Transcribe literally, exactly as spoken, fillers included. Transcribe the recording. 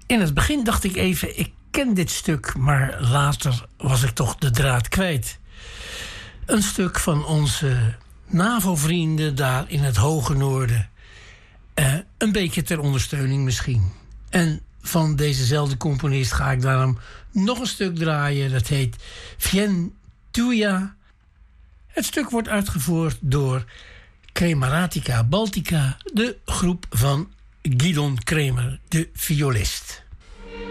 In het begin dacht ik even, ik ken dit stuk, maar later was ik toch de draad kwijt. Een stuk van onze NAVO-vrienden daar in het hoge noorden. Uh, een beetje ter ondersteuning misschien. En van dezezelfde componist ga ik daarom nog een stuk draaien. Dat heet Vien Tuya. Het stuk wordt uitgevoerd door Cremaratica Baltica, de groep van Gidon Kremer, de violist.